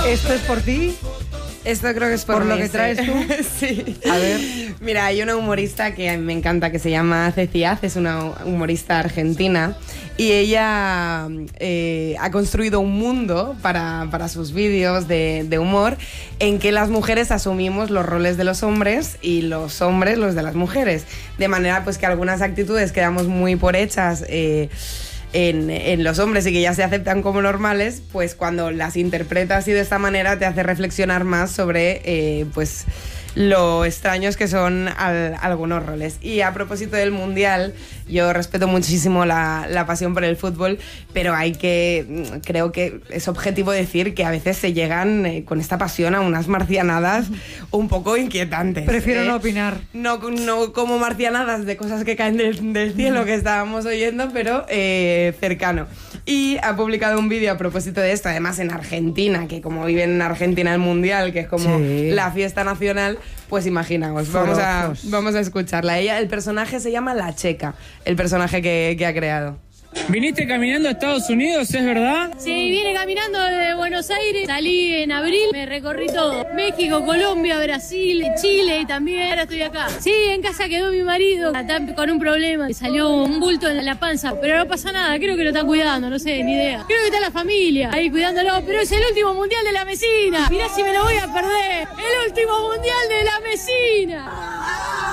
¿Esto es por ti? Esto creo que es por lo mí, que traes tú. Sí. A ver. Mira, hay una humorista que a mí me encanta que se llama Ceci Az, es una humorista argentina y ella ha construido un mundo para sus vídeos de humor en que las mujeres asumimos los roles de los hombres y los hombres los de las mujeres, de manera pues que algunas actitudes quedamos muy por hechas en los hombres y que ya se aceptan como normales, pues cuando las interpretas así de esta manera te hace reflexionar más sobre pues lo extraños que son algunos roles. Y a propósito del Mundial, yo respeto muchísimo la pasión por el fútbol, pero creo que es objetivo decir que a veces se llegan con esta pasión a unas marcianadas un poco inquietantes. Prefiero no opinar. No como marcianadas de cosas que caen del cielo que estábamos oyendo, pero cercano. Y ha publicado un vídeo a propósito de esto, además en Argentina, que como viven en Argentina el Mundial, que es como la fiesta nacional, pues imaginaos, vamos a escucharla. El personaje se llama La Checa, el personaje que ha creado. ¿Viniste caminando a Estados Unidos, es verdad? Sí, vine caminando de Buenos Aires, salí en abril, me recorrí todo. México, Colombia, Brasil, Chile también, ahora estoy acá. Sí, en casa quedó mi marido, está con un problema, le salió un bulto en la panza, pero no pasa nada, creo que lo está cuidando, no sé, ni idea. Creo que está la familia ahí cuidándolo, pero es el último mundial de la Mesina. Mirá si me lo voy a perder, el último mundial de la Mesina.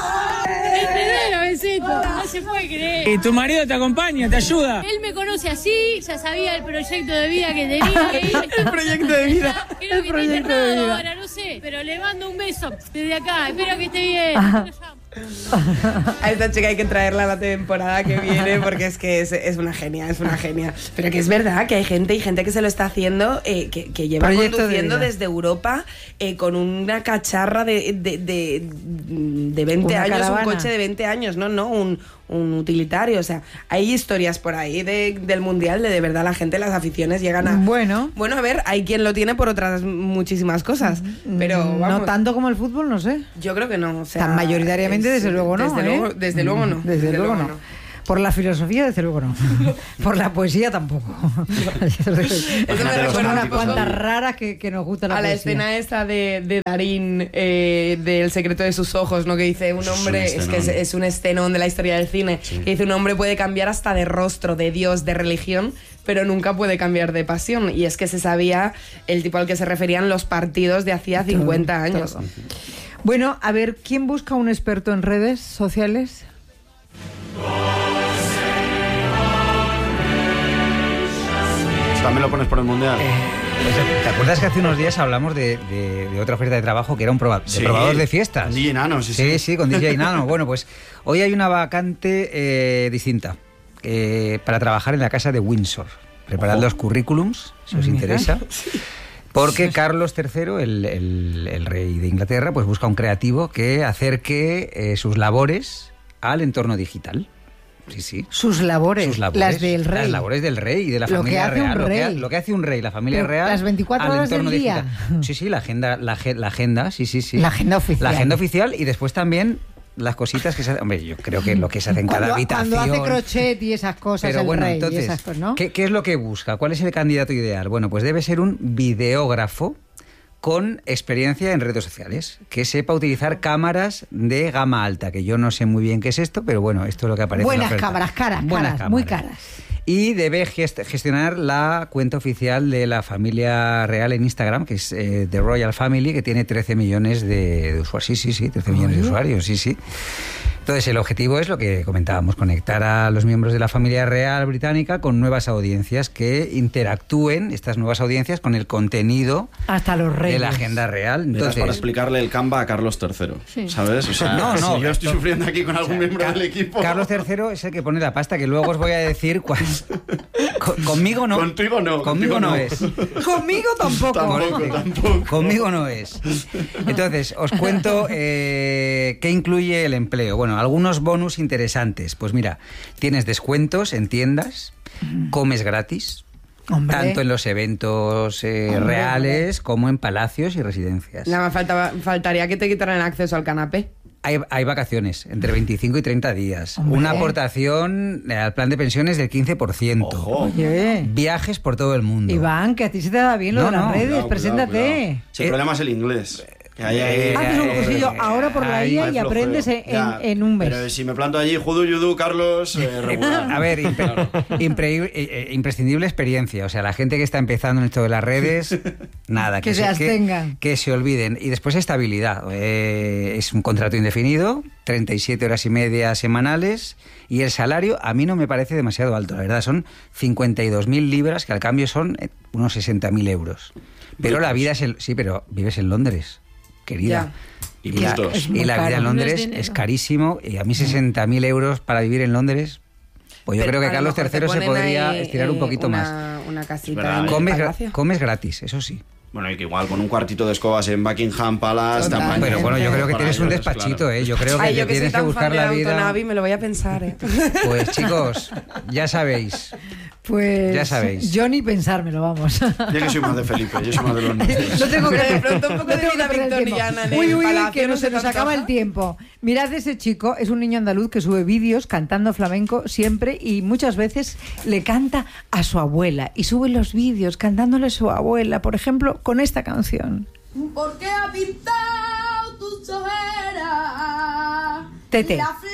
No se puede creer. ¿Y tu marido te acompaña, te ayuda? Él me conoce así, ya sabía el proyecto de vida que tenía que ir. El proyecto de vida. Creo que está internado ahora, no sé. Pero le mando un beso desde acá. Espero que esté bien. A esta chica hay que traerla a la temporada que viene porque es que es una genia, es una genia. Pero que es verdad que hay gente que se lo está haciendo, que lleva Proyecto conduciendo de desde Europa con una cacharra de 20 una años, caravana. un coche de 20 años, no, un utilitario. O sea, hay historias por ahí del Mundial de verdad la gente, las aficiones llegan a... Bueno, a ver, hay quien lo tiene por otras muchísimas cosas, pero vamos, no tanto como el fútbol, no sé. yo creo que no. O sea, Tan mayoritariamente, desde luego no. Desde luego no. Desde luego no. Por la filosofía, desde luego no. Por la poesía tampoco. Eso me recuerda Son un unas poco cuantas raras que nos gusta la a la poesía. escena esa de Darín, del secreto de sus ojos, ¿no? Que dice un hombre, es un escenón de la historia del cine, que dice un hombre puede cambiar hasta de rostro, de Dios, de religión, pero nunca puede cambiar de pasión. Y es que se sabía el tipo al que se referían los partidos de hacía 50 años. Todo. Bueno, a ver, ¿quién busca un experto en redes sociales? ¿También lo pones por el Mundial? Pues, ¿te acuerdas que hace unos días hablamos de otra oferta de trabajo que era un probador de fiestas? Con DJ Nano, Sí, con DJ Nano. Bueno, pues hoy hay una vacante distinta para trabajar en la casa de Windsor. Preparad los currículums, si os interesa. Porque Carlos III, el rey de Inglaterra, pues busca un creativo que acerque sus labores al entorno digital. Sí. Sus labores, las del rey. Las labores del rey y de la familia real. Lo que hace un rey, la familia real. Las 24 horas del día. Sí, la agenda, sí. La agenda oficial. La agenda oficial y después también las cositas que se hacen. Hombre, yo creo que lo que se hace en cada habitación. Cuando hace crochet y esas cosas, pero bueno, rey, entonces, y esas cosas, ¿no? ¿qué es lo que busca? ¿Cuál es el candidato ideal? Bueno, pues debe ser un videógrafo con experiencia en redes sociales, que sepa utilizar cámaras de gama alta, que yo no sé muy bien qué es esto, pero bueno, esto es lo que aparece en la Buenas oferta. cámaras, caras, muy caras. Y debe gestionar la cuenta oficial de la familia real en Instagram, que es The Royal Family, que tiene 13 millones de usuarios. Sí, 13 millones de usuarios, sí. Entonces, el objetivo es lo que comentábamos, conectar a los miembros de la familia real británica con nuevas audiencias que interactúen, estas nuevas audiencias, con el contenido hasta los reyes de la agenda real. Entonces, para explicarle el Canva a Carlos III, ¿sabes? O sea, no, si yo estoy sufriendo aquí con algún miembro del equipo... Carlos III es el que pone la pasta, que luego os voy a decir cuál. Conmigo no. Contigo no. Conmigo no es. Conmigo tampoco. Tampoco. Conmigo no es. Entonces, os cuento qué incluye el empleo. Bueno, algunos bonus interesantes. Pues mira, tienes descuentos en tiendas, comes gratis, tanto en los eventos reales como en palacios y residencias. Nada más faltaría que te quitaran el acceso al canapé. Hay vacaciones, entre 25 y 30 días. Hombre. Una aportación al plan de pensiones del 15%. Ojo. Oye. Viajes por todo el mundo. Iván, que a ti se te da bien lo No, de las no. redes, Cuidado, preséntate. cuidado. Si el problema es el inglés. Que ahí- Haces un cursillo ahora por la ahí IA hay y aprendes flojeo. en un mes. Pero si me planto allí, judu, yudu, Carlos, regular. A ver, imprescindible experiencia. O sea, la gente que está empezando en esto de las redes, nada. Que se abstengan. Que se olviden. Y después estabilidad. Es un contrato indefinido, 37 horas y media semanales, y el salario a mí no me parece demasiado alto. La verdad, son 52.000 libras, que al cambio son unos 60.000 euros. Pero la vida es... Sí, pero vives en Londres, querida. Y Y la, puntos. Es muy y la vida caro. en Londres No es dinero. es carísimo, y a mí 60.000 euros para vivir en Londres, pues yo Pero creo que a lo Carlos mejor te III se ponen podría ahí, estirar un poquito más. Una Es casita verdad, en el Comes, palacio. comes gratis, eso sí. Bueno, y que igual con un cuartito de escobas en Buckingham Palace... Total. también. Pero bueno, yo creo que Para tienes un ellos, despachito, claro. ¿eh? Yo creo que Ay, te yo que soy tienes que tan buscar fan de la la vida. Autonavi, me lo voy a pensar, ¿eh? Pues chicos, ya sabéis. Pues Ya sabéis. yo ni pensármelo, vamos. Yo que soy más de Felipe, yo soy más de los nuestros. No tengo que De pronto un poco no de tengo vida que perder el victoriana en tiempo. el Uy, palacio, que no no se se te nos acaba antoja. el tiempo. Mirad ese chico, es un niño andaluz que sube vídeos cantando flamenco siempre y muchas veces le canta a su abuela y sube los vídeos cantándole a su abuela, por ejemplo, con esta canción. ¿Por qué ha pintado tus ojeras? Tete. La